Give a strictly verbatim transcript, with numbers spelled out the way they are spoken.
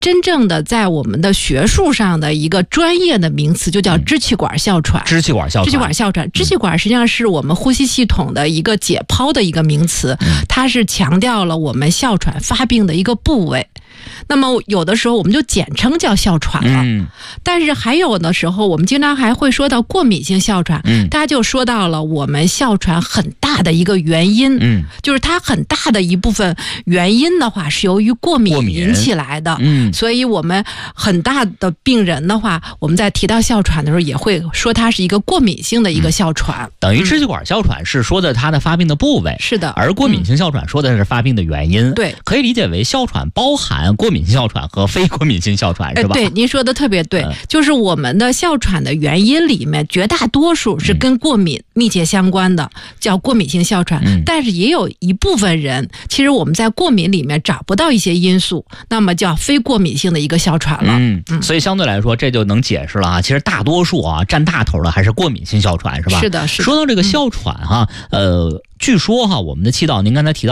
真正的在我们的学术上的一个专业的名词，就叫支气管哮喘。 支气管哮喘， 支气管哮喘，支气管实际上是我们呼吸系统的一个解剖的一个名词，它是强调了我们哮喘发病的一个部位。那么有的时候我们就简称叫哮喘了，嗯、但是还有的时候我们经常还会说到过敏性哮喘，嗯、大家就说到了我们哮喘很大的一个原因，嗯、就是它很大的一部分原因的话是由于过敏引起来的，嗯、所以我们很大的病人的话，我们在提到哮喘的时候也会说它是一个过敏性的一个哮喘，嗯、 等于支气管哮喘是说的它的发病的部位， 是的， 而过敏性哮喘说的是发病的原因， 对， 可以理解为哮喘包含过敏性哮喘和非过敏性哮喘，是吧？ 对，您说的特别对，嗯、就是我们的哮喘的原因里面，绝大多数是跟过敏密切相关的，嗯、叫过敏性哮喘。嗯、但是也有一部分人，其实我们在过敏里面找不到一些因素，那么叫非过敏性的一个哮喘了。 嗯，嗯所以相对来说，这就能解释了啊。其实大多数啊，占大头的还是过敏性哮喘，是吧？ 是的，是的。 说到这个哮喘哈，嗯、呃，据说哈，我们的气道，您刚才提到。